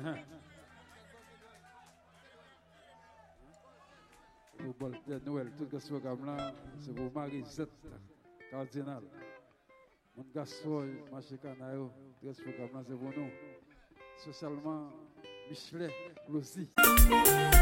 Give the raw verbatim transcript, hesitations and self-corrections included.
Pour Bolter Noël, tout ce programme-là, c'est pour Marie-Zette, cardinal. Mon gaspol, marché canaille, tout ce programme-là, c'est pour nous. Socialement, Michelet, aussi.